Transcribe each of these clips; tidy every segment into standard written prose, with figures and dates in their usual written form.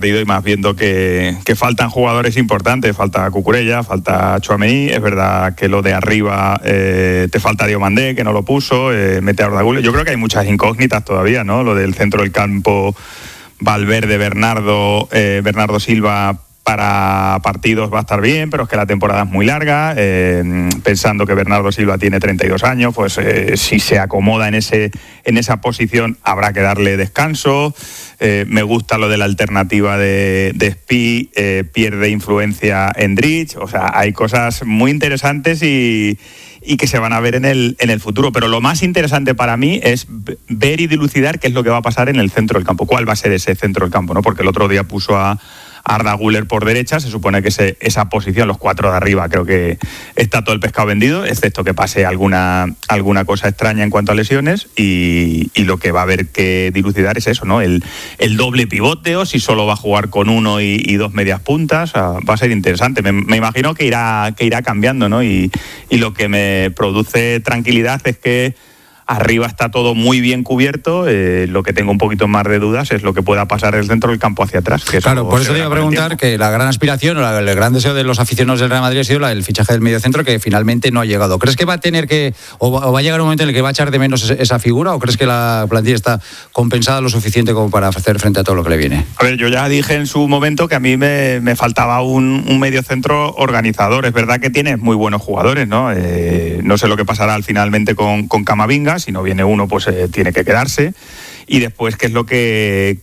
partido y más viendo que faltan jugadores importantes, falta Cucurella, falta Tchouaméni. Es verdad que lo de arriba te falta Diomandé, que no lo puso, mete a Arda Güler. Yo creo que hay muchas incógnitas todavía, ¿no? Lo del centro del campo, Valverde, Bernardo Silva para partidos va a estar bien, pero es que la temporada es muy larga, pensando que Bernardo Silva tiene 32 años, pues si se acomoda en esa posición habrá que darle descanso. Me gusta lo de la alternativa de Spi, pierde influencia Endrich. O sea, hay cosas muy interesantes y que se van a ver en el futuro, pero lo más interesante para mí es ver y dilucidar qué es lo que va a pasar en el centro del campo, cuál va a ser ese centro del campo, ¿no? Porque el otro día puso a Arda Güler por derecha, se supone que esa posición, los 4 de arriba, creo que está todo el pescado vendido, excepto que pase alguna cosa extraña en cuanto a lesiones, y lo que va a haber que dilucidar es eso, ¿no? El doble pivote, o si solo va a jugar con 1 y 2 medias puntas. O sea, va a ser interesante. Me imagino que irá cambiando, ¿no? Y lo que me produce tranquilidad es que arriba está todo muy bien cubierto. Lo que tengo un poquito más de dudas es lo que pueda pasar del centro del campo hacia atrás. Que claro, por eso te iba a preguntar que la gran aspiración o el gran deseo de los aficionados del Real Madrid ha sido el fichaje del mediocentro, que finalmente no ha llegado. ¿Crees que va a tener o va a llegar un momento en el que va a echar de menos esa figura, o crees que la plantilla está compensada lo suficiente como para hacer frente a todo lo que le viene? A ver, yo ya dije en su momento que a mí me faltaba un mediocentro organizador. Es verdad que tiene muy buenos jugadores, ¿no? No sé lo que pasará finalmente con Camavinga. Si no viene uno, pues tiene que quedarse. Y después qué es lo que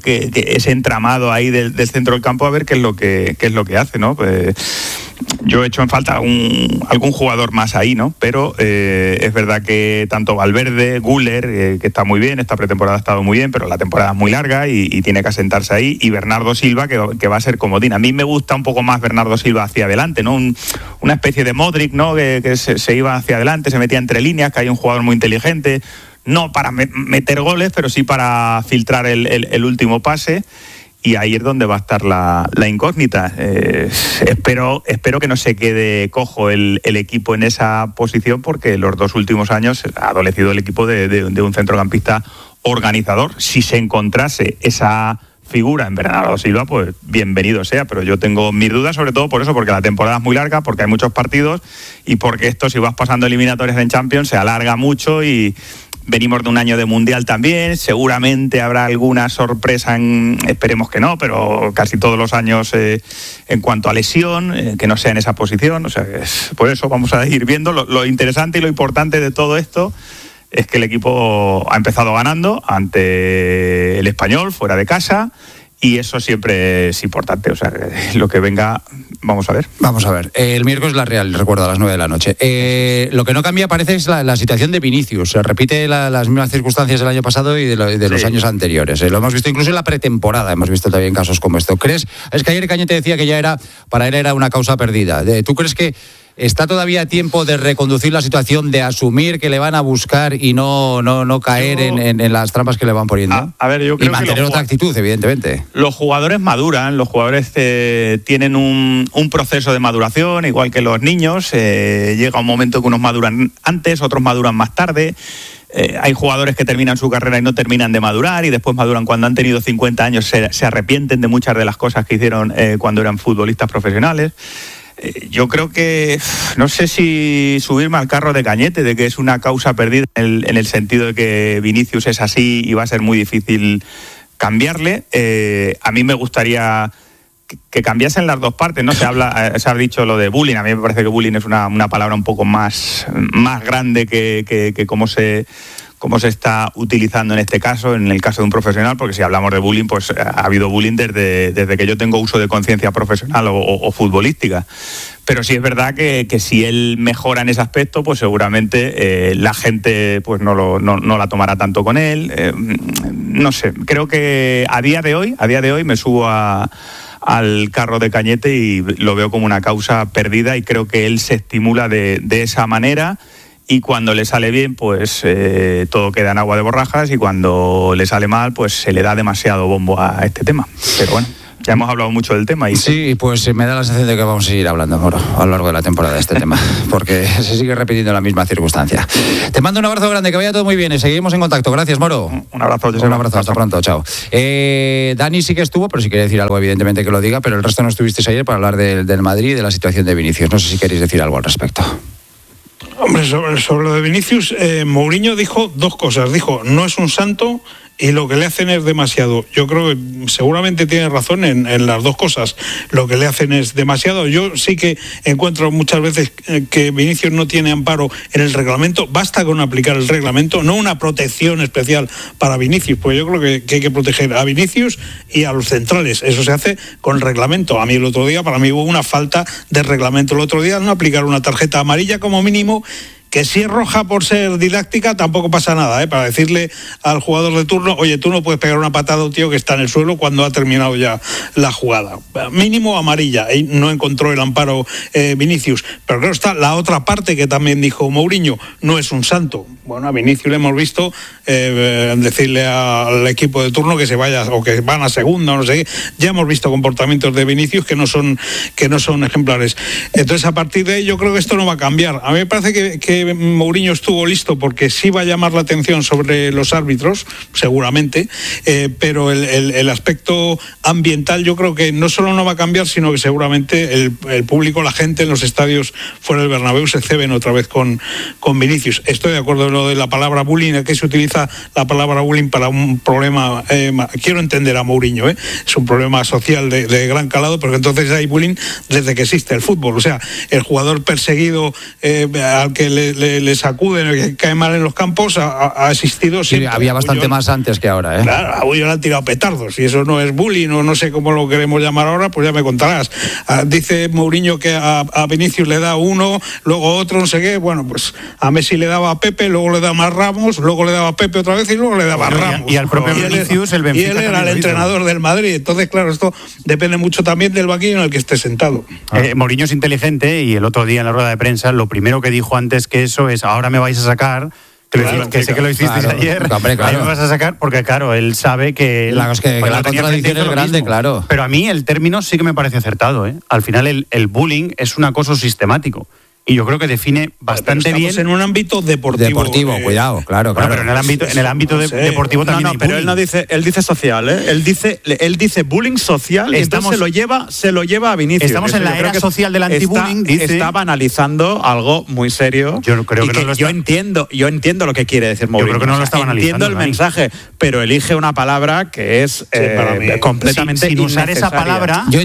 ese entramado ahí del centro del campo, a ver qué es lo que hace, ¿no? Pues yo he hecho en falta algún jugador más ahí, ¿no? Pero es verdad que tanto Valverde, Güler, que está muy bien, esta pretemporada ha estado muy bien, pero la temporada es muy larga y tiene que asentarse ahí, y Bernardo Silva, que va a ser comodín. A mí me gusta un poco más Bernardo Silva hacia adelante, ¿no? Una especie de Modric, ¿no? Que se iba hacia adelante, se metía entre líneas, que hay un jugador muy inteligente, no para meter goles, pero sí para filtrar el último pase. Y ahí es donde va a estar la incógnita. Espero que no se quede cojo el equipo en esa posición, porque los 2 últimos años ha adolecido el equipo de un centrocampista organizador. Si se encontrase esa figura en Bernardo Silva, pues bienvenido sea, pero yo tengo mis dudas, sobre todo por eso, porque la temporada es muy larga, porque hay muchos partidos, y porque esto, si vas pasando eliminatorias en Champions, se alarga mucho, y venimos de un año de Mundial también. Seguramente habrá alguna sorpresa, esperemos que no, pero casi todos los años en cuanto a lesión, que no sea en esa posición. O sea, por eso vamos a ir viendo. Lo interesante y lo importante de todo esto es que el equipo ha empezado ganando ante el Español, fuera de casa, y eso siempre es importante. O sea, lo que venga, vamos a ver. Vamos a ver. El miércoles la Real, recuerdo, a las 9 de la noche. Lo que no cambia, parece, es la situación de Vinicius. Se repite las mismas circunstancias del año pasado y de los años anteriores. Lo hemos visto incluso en la pretemporada, hemos visto también casos como esto. ¿Crees? Es que ayer Cañete decía que para él era una causa perdida. ¿Tú crees que está todavía a tiempo de reconducir la situación, de asumir que le van a buscar y no caer en las trampas que le van poniendo? A ver, yo creo y mantener otra actitud, evidentemente. Los jugadores maduran, los jugadores tienen un proceso de maduración, igual que los niños. Llega un momento que unos maduran antes, otros maduran más tarde. Hay jugadores que terminan su carrera y no terminan de madurar, y después maduran cuando han tenido 50 años, se arrepienten de muchas de las cosas que hicieron cuando eran futbolistas profesionales. Yo creo que, no sé si subirme al carro de Cañete, de que es una causa perdida en el sentido de que Vinicius es así y va a ser muy difícil cambiarle. A mí me gustaría que cambiasen las dos partes, ¿no? Se ha dicho lo de bullying. A mí me parece que bullying es una palabra un poco más grande que cómo se está utilizando en este caso, en el caso de un profesional, porque si hablamos de bullying, pues ha habido bullying desde que yo tengo uso de conciencia profesional o futbolística. Pero sí es verdad que si él mejora en ese aspecto, pues seguramente la gente pues no la tomará tanto con él. No sé, creo que a día de hoy me subo al carro de Cañete y lo veo como una causa perdida, y creo que él se estimula de esa manera. Y cuando le sale bien, pues todo queda en agua de borrajas, y cuando le sale mal, pues se le da demasiado bombo a este tema. Pero bueno. Ya hemos hablado mucho del tema. Sí, pues me da la sensación de que vamos a seguir hablando, Moro, a lo largo de la temporada de este tema, porque se sigue repitiendo la misma circunstancia. Te mando un abrazo grande, que vaya todo muy bien y seguimos en contacto. Gracias, Moro. Un abrazo. Un abrazo, hasta pronto, chao. Dani sí que estuvo, pero si quiere decir algo, evidentemente que lo diga, pero el resto no estuvisteis ayer para hablar del Madrid y de la situación de Vinicius. No sé si queréis decir algo al respecto. Hombre, sobre lo de Vinicius, Mourinho dijo dos cosas. Dijo, no es un santo y lo que le hacen es demasiado. Yo creo que seguramente tiene razón en las dos cosas. Lo que le hacen es demasiado. Yo sí que encuentro muchas veces que Vinicius no tiene amparo en el reglamento. Basta con aplicar el reglamento, no una protección especial para Vinicius, pues yo creo que hay que proteger a Vinicius y a los centrales. Eso se hace con el reglamento. A mí el otro día, para mí hubo una falta de reglamento. El otro día no aplicar una tarjeta amarilla como mínimo, que si es roja por ser didáctica tampoco pasa nada, para decirle al jugador de turno, oye, tú no puedes pegar una patada a un tío que está en el suelo cuando ha terminado ya la jugada. Mínimo amarilla, y no encontró el amparo Vinicius. Pero claro, está la otra parte que también dijo Mourinho, no es un santo. Bueno, a Vinicius le hemos visto decirle al equipo de turno que se vaya o que van a segunda o no sé qué. Ya hemos visto comportamientos de Vinicius que no son ejemplares. Entonces, a partir de ahí yo creo que esto no va a cambiar. A mí me parece que Mourinho estuvo listo porque sí va a llamar la atención sobre los árbitros, seguramente, pero el aspecto ambiental yo creo que no solo no va a cambiar, sino que seguramente el público, la gente en los estadios fuera del Bernabéu se ceben otra vez con Vinicius. Estoy de acuerdo en lo de la palabra bullying, aquí se utiliza la palabra bullying para un problema, quiero entender a Mourinho, es un problema social de gran calado, porque entonces hay bullying desde que existe el fútbol, o sea, el jugador perseguido al que le sacuden, que cae mal en los campos, ha existido siempre. Sí, había bastante más antes que ahora, Claro, a Bullion le han tirado petardos, y eso no es bullying, o no sé cómo lo queremos llamar ahora, pues ya me contarás. Dice Mourinho que a Vinicius le da uno, luego otro, no sé qué, bueno, pues a Messi le daba a Pepe, luego le daba más Ramos, luego le daba a Pepe otra vez y luego le daba a Ramos. Y al propio Vinicius, el Benfica. Y él era el entrenador del Madrid, entonces claro, esto depende mucho también del banquillo en el que esté sentado. Mourinho es inteligente y el otro día en la rueda de prensa lo primero que dijo antes que eso es, ahora me vais a sacar, que sé que lo hicisteis ayer, hombre, claro. Ahora me vas a sacar porque claro, él sabe que la contradicción es grande, mismo. Claro. Pero a mí el término sí que me parece acertado, Al final el bullying es un acoso sistemático. Y yo creo que define bastante bien. En un ámbito deportivo. Cuidado, claro. Pero en el ámbito deportivo también. No, pero él no dice, él dice social, Él dice bullying social, y entonces se lo lleva a Vinicius. Estamos en la era social del antibullying. Estaba analizando algo muy serio. Yo creo que yo entiendo lo que quiere decir Mourinho. Yo creo que no lo estaba analizando. Entiendo el mensaje, pero elige una palabra que es completamente sin usar esa palabra. Yo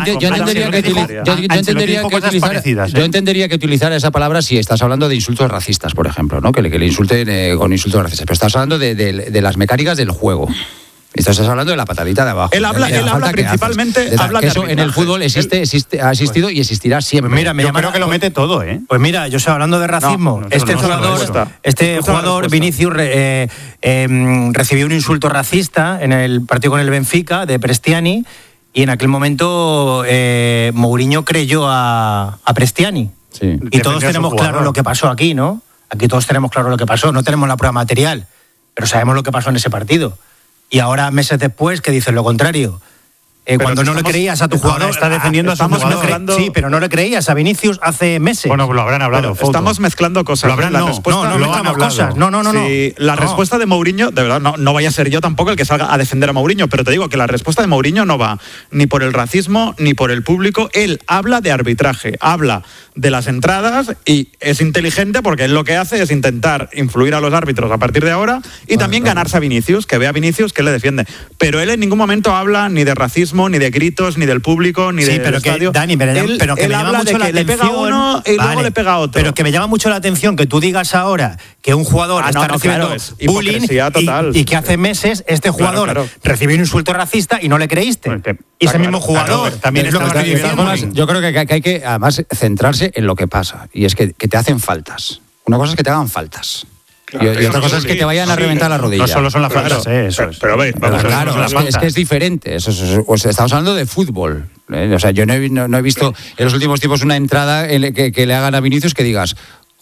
entendería que utilizara esa palabra si estás hablando de insultos racistas, por ejemplo, ¿no? Que le insulten con insultos racistas. Pero estás hablando de las mecánicas del juego. Estás hablando de la patadita de abajo. Él habla principalmente de eso en el fútbol ha existido y existirá siempre. Mira, yo creo que lo mete todo, Pues mira, yo estoy hablando de racismo. Este jugador Vinicius recibió un insulto racista en el partido con el Benfica de Prestiani, y en aquel momento Mourinho creyó a Prestiani. Sí. Y todos tenemos claro lo que pasó aquí, ¿no? Aquí todos tenemos claro lo que pasó. No tenemos la prueba material, pero sabemos lo que pasó en ese partido. Y ahora, meses después, que dices lo contrario. Cuando no le creías a tu jugador, está defendiendo a su jugador. Sí, pero no le creías a Vinicius hace meses. Bueno, lo habrán hablado. Estamos mezclando cosas. No mezclamos cosas. No. Sí, la respuesta de Mourinho, de verdad, no vaya a ser yo tampoco el que salga a defender a Mourinho, pero te digo que la respuesta de Mourinho no va ni por el racismo ni por el público. Él habla de arbitraje, habla de las entradas y es inteligente porque él lo que hace es intentar influir a los árbitros a partir de ahora y también ganarse a Vinicius, que vea a Vinicius que le defiende. Pero él en ningún momento habla ni de racismo, ni de gritos, ni del público, ni del estadio. Dani, pero que él me llama habla mucho de la que le pega atención, uno y luego le pega otro. Pero que me llama mucho la atención que tú digas ahora que un jugador está recibiendo bullying y que hace meses este jugador recibió un insulto racista y no le creíste. Y ese mismo jugador también es lo que estoy diciendo. Yo creo que hay que además centrarse en lo que pasa, y es que te hacen faltas. Una cosa es que te hagan faltas. Claro, y otra cosa es que te vayan a reventar la rodilla. No solo son las faltas, eso es. Pero es que es diferente. Estamos hablando de fútbol. O sea, yo no he visto en los últimos tiempos una entrada que le hagan a Vinicius que digas,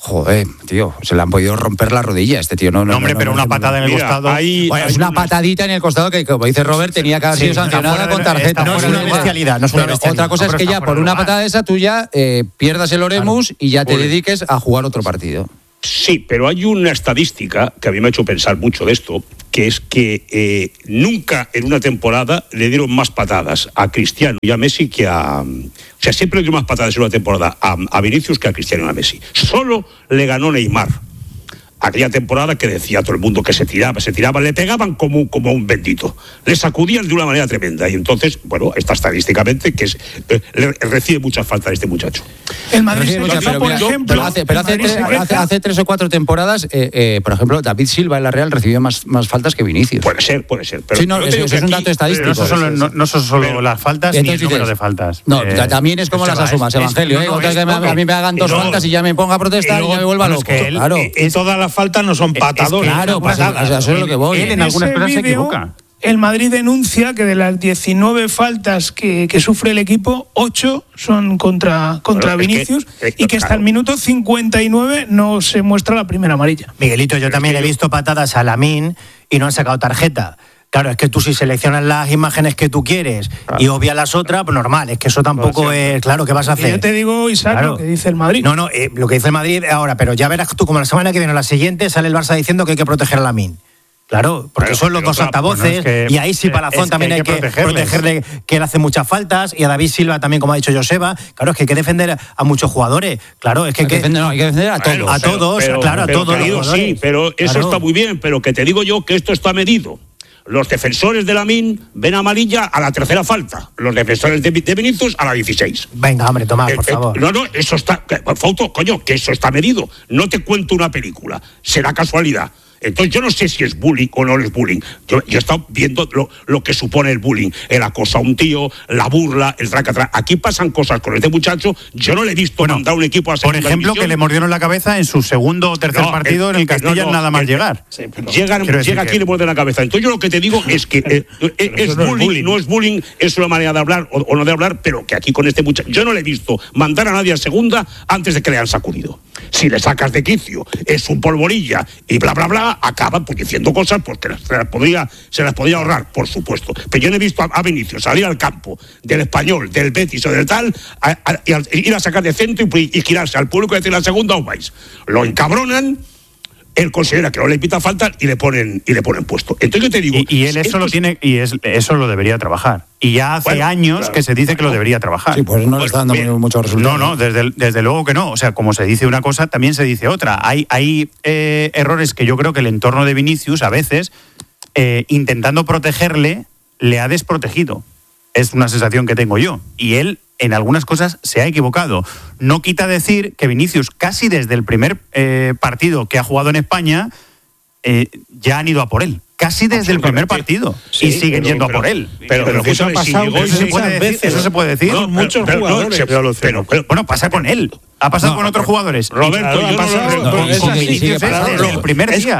Joder, tío, se le han podido romper la rodilla a este tío. No, hombre, pero una patada en el costado. Bueno, es una patadita en el costado que, como dice Robert, tenía que haber sido sancionada con tarjeta. No es una bestialidad, no es una bestialidad. Otra cosa es que ya por una patada esa tú ya pierdas el Oremus y ya te dediques a jugar otro partido. Sí, pero hay una estadística que a mí me ha hecho pensar mucho de esto, que es que nunca en una temporada le dieron más patadas a Cristiano y a Messi que a... O sea, siempre le dieron más patadas en una temporada a Vinicius que a Cristiano y a Messi. Solo le ganó Neymar. Aquella temporada que decía todo el mundo que se tiraba, le pegaban como un bendito, le sacudían de una manera tremenda, y entonces, bueno, está estadísticamente que recibe muchas faltas este muchacho. El Madrid por ejemplo, hace 3 o 4 temporadas, por ejemplo, David Silva en la Real recibió más faltas que Vinicius. Puede ser. Pero sí, no, eso es un dato estadístico. No son solo las faltas ni el número de faltas. No, también es como las asumas, Evangelio. A mí me hagan 2 faltas y ya me ponga a protestar y ya me vuelva loco. Claro. Y todas las faltas no son patadones. Claro, pues eso es lo que voy. Él en algunas cosas se equivoca. El Madrid denuncia que de las 19 faltas que sufre el equipo, 8 son contra Vinicius, y que hasta el minuto 59 no se muestra la primera amarilla. Miguelito, yo también he visto patadas a Lamine y no han sacado tarjeta. Claro, es que tú si seleccionas las imágenes que tú quieres y obvias las otras, pues normal, es que eso tampoco es... Claro, ¿qué vas a hacer? Yo te digo, Isaac, lo que dice el Madrid. No, lo que dice el Madrid ahora, pero ya verás tú como la semana que viene o la siguiente sale el Barça diciendo que hay que proteger a Lamine. Claro, porque son los dos altavoces, y ahí sí Palazón también hay que protegerle, que él hace muchas faltas, y a David Silva también, como ha dicho Joseba. Claro, es que hay que defender a muchos jugadores. Claro, es que hay que defender a todos. A todos. Sí, pero eso está muy bien, pero que te digo yo que esto está medido. Los defensores de Lamine ven amarilla a la tercera falta. Los defensores de Vinicius a la 16. Venga, hombre, Tomás, por favor. No, eso está... Fauto, coño, que eso está medido. No te cuento una película. Será casualidad. Entonces yo no sé si es bullying o no es bullying. Yo he estado viendo lo que supone el bullying, el acoso a un tío, la burla, el traca. Aquí pasan cosas con este muchacho. Yo no le he visto mandar a un equipo a segunda división. Por ejemplo, que le mordieron la cabeza en su segundo o tercer partido en el Castilla, nada más llegar. Sí, llega aquí y le muerde la cabeza. Entonces yo lo que te digo es que es bullying, no es bullying, es una manera de hablar o no de hablar, pero que aquí con este muchacho yo no le he visto mandar a nadie a segunda antes de que le han sacudido. Si le sacas de quicio, es un polvorilla y bla bla bla, acaban pues diciendo cosas porque se las podía ahorrar, por supuesto. Pero yo no he visto a Vinicius salir al campo del Español, del Betis o del tal, ir a sacar de centro y girarse al público y decir la segunda os vais. Lo encabronan. Él considera que no le pita falta y le ponen puesto. Entonces yo te digo... Y él eso lo tiene, y eso lo debería trabajar. Y ya hace años que se dice que lo debería trabajar. Sí, pues no le está dando muchos resultados. No, desde luego que no. O sea, como se dice una cosa, también se dice otra. Hay errores que yo creo que el entorno de Vinicius, a veces, intentando protegerle, le ha desprotegido. Es una sensación que tengo yo. Y él, en algunas cosas, se ha equivocado. No quita decir que Vinicius, casi desde el primer partido que ha jugado en España, ya han ido a por él. Casi desde el primer partido. Sí, y siguen yendo a por él. Pero ¿qué ha pasado? Eso se puede decir. Con muchos jugadores. Bueno, pasa con él. Ha pasado con otros jugadores. Roberto, con Vinicius desde el primer día.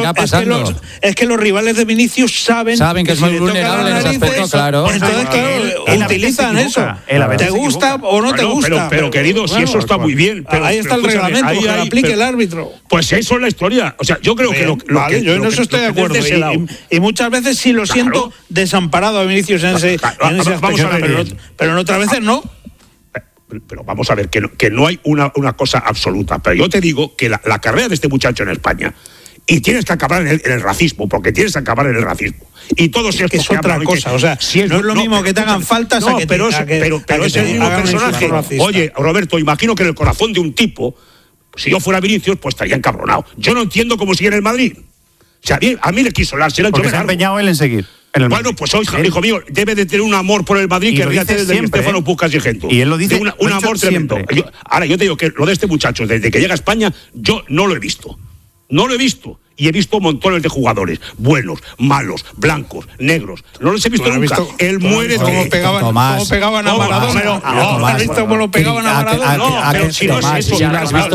Es que los rivales de Vinicius saben que es muy vulnerable en ese aspecto, claro. Entonces, claro, utilizan eso. ¿Te gusta o no te gusta? Pero querido, si eso está muy bien. Ahí está el reglamento, que lo aplique el árbitro. Pues eso es la historia. O sea, yo creo que yo en eso estoy de acuerdo. Y muchas veces sí lo siento desamparado a Vinicius en ese aspecto, pero en otras veces no. Pero vamos a ver, que no hay una cosa absoluta. Pero yo te digo que la carrera de este muchacho en España, y tienes que acabar en el racismo, porque tienes que acabar en el racismo. Y todo es que es otra cosa. O sea, no es lo mismo que te hagan faltas a que pero es el mismo personaje. Oye, Roberto, imagino que en el corazón de un tipo, si yo fuera Vinicius, pues estaría encabronado. Yo no entiendo cómo sigue en el Madrid. O sea, a mí le quiso la porque se ha empeñado él en seguir. Bueno, pues hoy, hijo mío, debe de tener un amor por el Madrid que ríate desde Estefano Pucas y Gento. Y él lo dice. Un amor tremendo. Ahora, yo te digo que lo de este muchacho, desde que llega a España, yo no lo he visto. No lo he visto. y he visto montones de jugadores, buenos, malos, blancos, negros. No los he visto nunca. Él muere de... ¿Cómo pegaban a Maradona? ¿Has visto cómo lo pegaban a Maradona? No, pero si no es eso. Si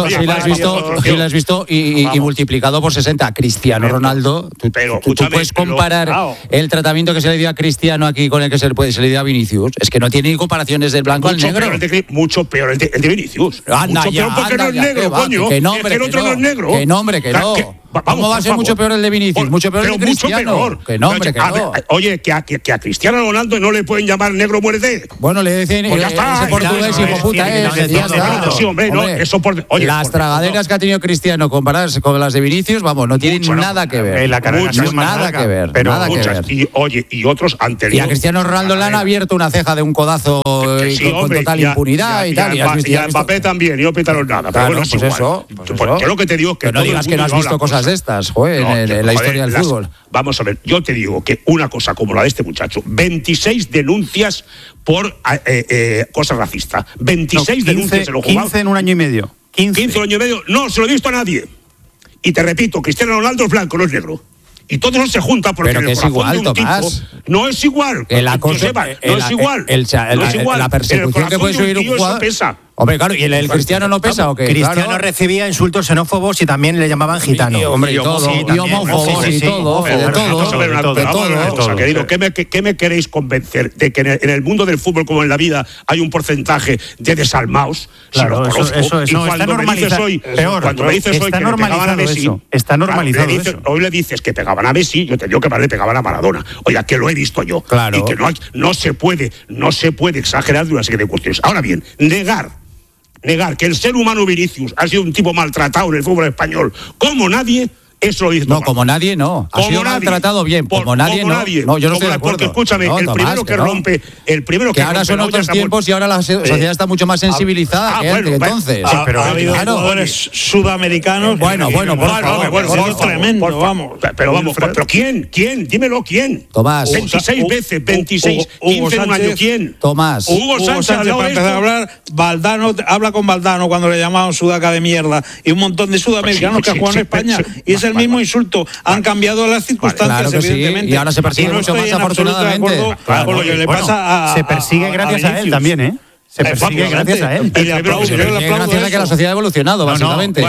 lo has visto y multiplicado por 60. A Cristiano Ronaldo, tú puedes comparar el tratamiento que se le dio a Cristiano aquí con el que se le dio a Vinicius. Es que no tiene ni comparaciones del blanco al negro. Mucho peor el de Vinicius. Mucho peor porque no es negro, coño. Que el otro no es negro. Que nombre, que no. ¿Cómo va a ser mucho peor el de Vinicius? Mucho peor el de Cristiano. Mucho peor. Que no, hombre, que no. Oye, que a Cristiano Ronaldo no le pueden llamar negro muerte. Bueno, le decían ese portugués hijo puta Sí, hombre, no, eso por... Las tragaderas que ha tenido Cristiano comparadas con las de Vinicius, vamos, no tienen nada que ver. Nada que ver. Nada que ver. Y otros anteriores. Y a Cristiano Ronaldo le han abierto una ceja de un codazo con total impunidad y tal. Y a Mbappé también, y no pitaron nada. Pero bueno, pues eso. Yo lo que te digo es que no digas que no has visto cosas de estas, joder, en la historia del fútbol. Vamos a ver, yo te digo que una cosa como la de este muchacho, 26 denuncias por cosas racistas. 26 denuncias se lo jugaron. 15 en un año y medio. 15 en un año y medio. No, se lo he visto a nadie. Y te repito, Cristiano Ronaldo es blanco, no es negro. Y todo eso se junta porque pero que es igual, Tomás. No es igual. No es igual. La persecución que puede subir un jugador. Hombre, claro, ¿y el Cristiano no pesa o qué? Cristiano recibía insultos xenófobos y también le llamaban gitano. Hombre, y todo. Y homófobos y todo. De todo. ¿Qué me queréis convencer? ¿De que en el mundo del fútbol, como en la vida, hay un porcentaje de desalmados? Claro, eso y cuando me dices hoy que pegaban a Messi, está normalizado eso. Hoy le dices que pegaban a Messi, yo te digo que más le pegaban a Maradona. Oiga, que lo he visto yo. Claro. Y que no se puede exagerar de una serie de cuestiones. Ahora bien, negar que el ser humano Vinicius ha sido un tipo maltratado en el fútbol español como nadie, eso lo dice Tomás. No, como nadie no. Ha sido maltratado bien, como nadie no. No, yo no estoy de acuerdo. Porque escúchame, el primero que rompe, el primero que ahora son otros tiempos y ahora la sociedad está mucho más sensibilizada que entonces. Pero ha habido jugadores sudamericanos. Bueno, por favor. Tremendo, vamos. Pero ¿quién? Dímelo, ¿quién? Tomás. 26 veces, 26, 15 en un año, ¿quién? Tomás. Hugo Sánchez para empezar a hablar, Valdano, habla con Valdano cuando le llamaban sudaca de mierda y un montón de sudamericanos que han jugado en España y es el mismo insulto. Han cambiado las circunstancias, evidentemente. Y ahora se persigue mucho más, afortunadamente. Con lo que le pasa se persigue gracias a él también, ¿eh? Se persigue gracias a él. Gracias a que la sociedad ha evolucionado, básicamente.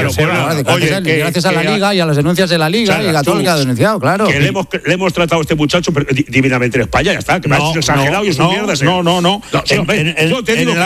Gracias a la Liga y a las denuncias de la Liga y a todo lo que ha denunciado, claro. Que le hemos tratado a este muchacho divinamente en España, ya está. Que me ha hecho exagerado y es un mierda. No. Yo te digo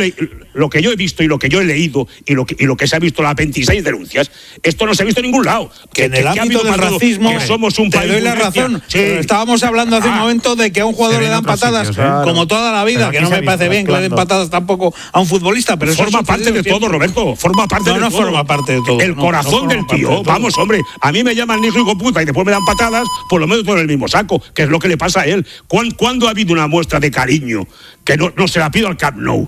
lo que yo he visto y lo que yo he leído y lo que se ha visto las 26 denuncias, esto no se ha visto en ningún lado. Que en el ámbito del racismo somos un país. Te doy la razón. Estábamos hablando hace un momento de que a un jugador le dan patadas como toda la vida, que no me parece bien que le den patadas tampoco a un futbolista, pero eso forma parte de todo, Roberto. Forma parte de todo. No forma parte de todo. El corazón del tío. Vamos, hombre. A mí me llaman hijo y puta y después me dan patadas, por lo menos todo en el mismo saco, que es lo que le pasa a él. ¿Cuándo ha habido una muestra de cariño que no se la pido al Camp Nou?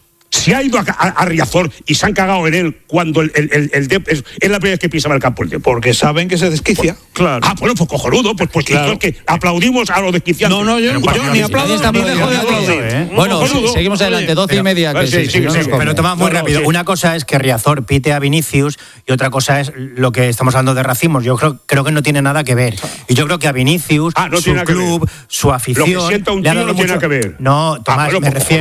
Si ha ido a Riazor y se han cagado en él cuando es la primera vez que pisaba el campo el Depor. Porque saben que se desquicia. Claro. Bueno, pues cojonudo. Pues claro. Que aplaudimos a los desquiciantes. No, yo ni aplaudo ni dejo de aplaudir. Bueno, seguimos adelante, 12:30. Pero Tomás, muy rápido. Una cosa es que Riazor pite a Vinicius y otra cosa es lo que estamos hablando de racismo. Yo creo que no tiene nada que ver. Y yo creo que a Vinicius, su club, su afición... Lo que sienta un tío no tiene nada que ver. No, Tomás,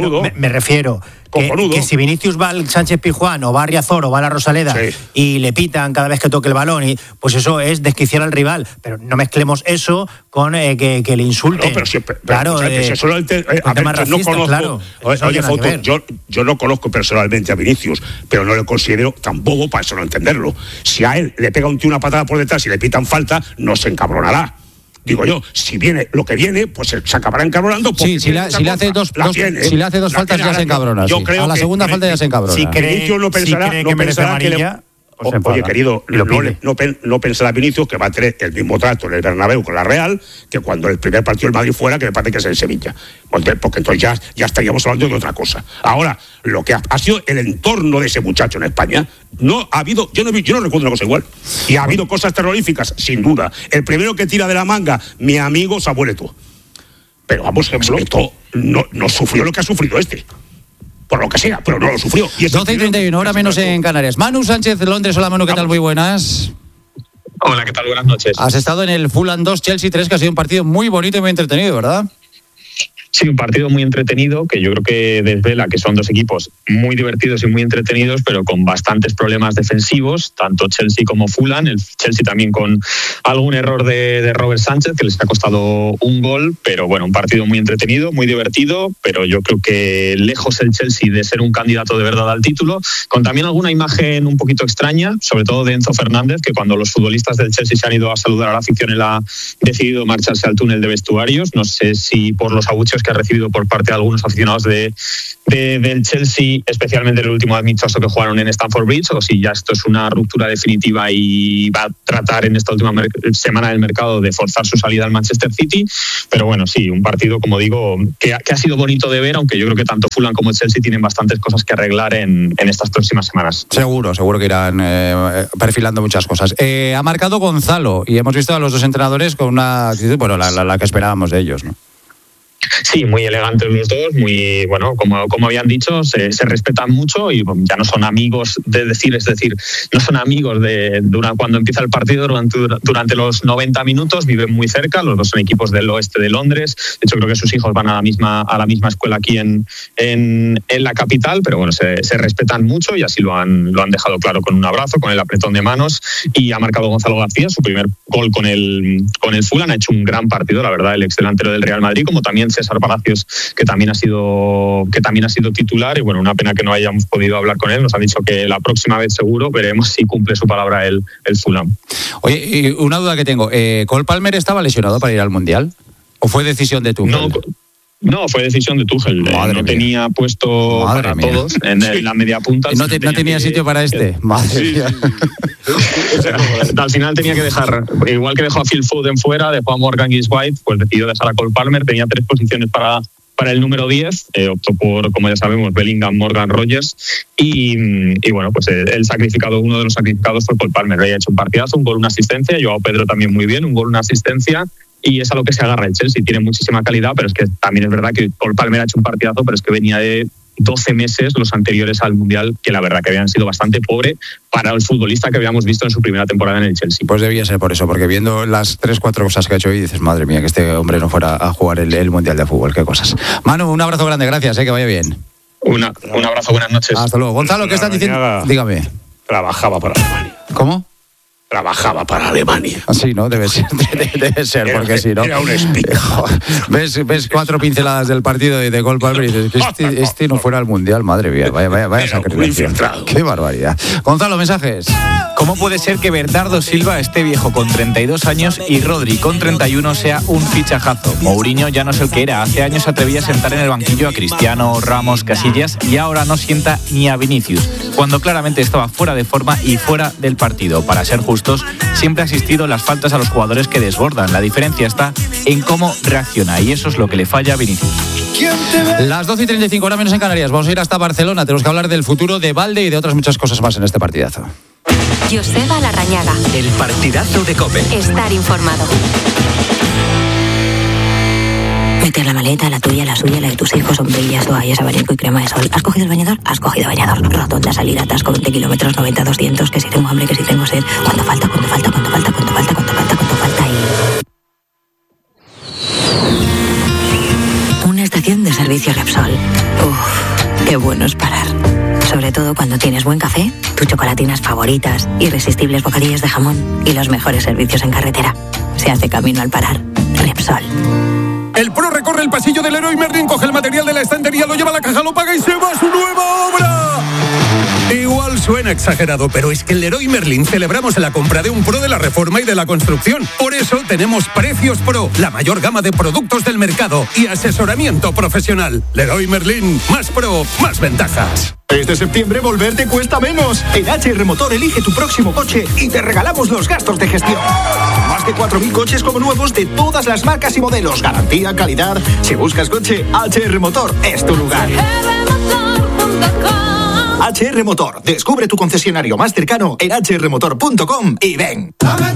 me refiero... Que si Vinicius va al Sánchez Pizjuán o va a Riazor o va a la Rosaleda y le pitan cada vez que toque el balón, pues eso es desquiciar al rival. Pero no mezclemos eso con que le insulten. Claro, no conozco. Claro, oye, Foto, yo no conozco personalmente a Vinicius, pero no le considero tampoco para eso no entenderlo. Si a él le pega un tío una patada por detrás y le pitan falta, no se encabronará. Digo yo, si viene lo que viene, pues se acabará encabronando. Sí, si le hace dos faltas ya se encabrona. A la segunda falta ya se encabrona. Si Vinicius no pensará que le... Oye, querido, no pensará Vinicius que va a tener el mismo trato en el Bernabéu con la Real que cuando el primer partido del Madrid fuera, que me parece que es en Sevilla. Porque entonces ya estaríamos hablando de otra cosa. Ahora, lo que ha sido el entorno de ese muchacho en España, no ha habido, yo no recuerdo una cosa igual. Y ha habido cosas terroríficas, sin duda. El primero que tira de la manga, mi amigo Samuel Eto'o. Pero vamos, Eto'o no sufrió lo que ha sufrido este. Por lo que sea, pero no lo sufrió. 12:31, hora menos en Canarias. Manu Sánchez, Londres. Hola, Manu, ¿qué tal? Muy buenas. Hola, ¿qué tal? Buenas noches. Has estado en el Fulham 2, Chelsea 3, que ha sido un partido muy bonito y muy entretenido, ¿verdad? Sí, un partido muy entretenido, que yo creo que desvela que son dos equipos muy divertidos y muy entretenidos, pero con bastantes problemas defensivos, tanto Chelsea como Fulham. El Chelsea también con algún error de Robert Sánchez, que les ha costado un gol, pero bueno, un partido muy entretenido, muy divertido, pero yo creo que lejos el Chelsea de ser un candidato de verdad al título, con también alguna imagen un poquito extraña, sobre todo de Enzo Fernández, que cuando los futbolistas del Chelsea se han ido a saludar a la afición, él ha decidido marcharse al túnel de vestuarios. No sé si por los abucheos que ha recibido por parte de algunos aficionados del Chelsea, especialmente el último amistoso que jugaron en Stamford Bridge, o si ya esto es una ruptura definitiva y va a tratar en esta última semana del mercado de forzar su salida al Manchester City. Pero bueno, sí, un partido, como digo, que ha sido bonito de ver, aunque yo creo que tanto Fulham como Chelsea tienen bastantes cosas que arreglar en estas próximas semanas. Seguro que irán perfilando muchas cosas. Ha marcado Gonzalo y hemos visto a los dos entrenadores con una actitud, bueno, la que esperábamos de ellos, ¿no? Sí, muy elegantes los dos, muy, bueno, como habían dicho, se respetan mucho y ya no son amigos no son amigos cuando empieza el partido, durante los 90 minutos, viven muy cerca, los dos son equipos del oeste de Londres. De hecho, creo que sus hijos van a la misma escuela aquí en la capital, pero bueno, se respetan mucho y así lo han dejado claro con un abrazo, con el apretón de manos. Y ha marcado Gonzalo García su primer gol con el Fulham. Ha hecho un gran partido, la verdad, el ex delantero del Real Madrid, como también César Palacios, que también ha sido titular. Y bueno, una pena que no hayamos podido hablar con él. Nos han dicho que la próxima vez seguro veremos si cumple su palabra el Fulham. Oye, y una duda que tengo, ¿Cole Palmer estaba lesionado para ir al Mundial? ¿O fue decisión de Tuchel? No, fue decisión de Tuchel. No tenía puesto para todos en la media punta. ¿No tenía sitio para este? Madre mía. Al final tenía que dejar, igual que dejó a Phil Foden fuera, dejó a Morgan Gibbs-White, pues decidió dejar a Cole Palmer. Tenía 3 posiciones para el número 10, optó por, como ya sabemos, Bellingham, Morgan, Rogers, y bueno, pues uno de los sacrificados fue Cole Palmer. Le ha hecho un partidazo, un gol, una asistencia. Joao Pedro también muy bien, un gol, una asistencia. Y es a lo que se agarra el Chelsea. Tiene muchísima calidad, pero es que también es verdad que Cole Palmer ha hecho un partidazo, pero es que venía de 12 meses los anteriores al Mundial, que la verdad que habían sido bastante pobre para el futbolista que habíamos visto en su primera temporada en el Chelsea. Pues debía ser por eso, porque viendo las 3-4 cosas que ha hecho hoy, dices, madre mía, que este hombre no fuera a jugar el Mundial de Fútbol, qué cosas. Manu, un abrazo grande, gracias, que vaya bien. Un abrazo, buenas noches. Hasta luego. Gonzalo, ¿qué estás diciendo? Dígame. Trabajaba para Alemania. ¿Cómo? Trabajaba para Alemania. Sí, ¿no? Debe ser, porque si no... Era un espía. Ves 4 pinceladas del partido de Cole Palmer y dices que este no fuera al Mundial, madre mía, vaya sacrificio. Qué barbaridad. Gonzalo, mensajes. ¿Cómo puede ser que Bernardo Silva esté viejo con 32 años y Rodri con 31 sea un fichajazo? Mourinho ya no es el que era. Hace años se atrevía a sentar en el banquillo a Cristiano, Ramos, Casillas y ahora no sienta ni a Vinicius, cuando claramente estaba fuera de forma y fuera del partido. Para ser justos, siempre ha existido las faltas a los jugadores que desbordan. La diferencia está en cómo reacciona y eso es lo que le falla a Vinicius. Las 12:35, hora menos en Canarias. Vamos a ir hasta Barcelona. Tenemos que hablar del futuro de Valde y de otras muchas cosas más en este partidazo. Joseba Larrañaga. El partidazo de COPE. Estar informado. Meter la maleta, la tuya, la suya, la de tus hijos, sombrillas, toallas, abanico y crema de sol. ¿Has cogido el bañador? Has cogido bañador. Rotonda, salida, atasco, 20 kilómetros, 90, 200, que si tengo hambre, que si tengo sed. ¿Cuánto falta? Una estación de servicio Repsol. Qué bueno es parar. Sobre todo cuando tienes buen café, tus chocolatinas favoritas, irresistibles bocadillos de jamón y los mejores servicios en carretera. Se hace camino al parar. Repsol. El pro recorre el pasillo del Leroy Merlin, coge el material de la estantería, lo lleva a la caja, lo paga y se va a su nueva obra. Igual suena exagerado, pero es que en Leroy Merlin celebramos la compra de un pro de la reforma y de la construcción. Por eso tenemos Precios Pro, la mayor gama de productos del mercado y asesoramiento profesional. Leroy Merlin, más pro, más ventajas. Este septiembre volver te cuesta menos. En HR Motor elige tu próximo coche y te regalamos los gastos de gestión. Más de 4.000 coches como nuevos de todas las marcas y modelos. Garantía, calidad. Si buscas coche, HR Motor es tu lugar. HR Motor. Descubre tu concesionario más cercano en hrmotor.com y ven.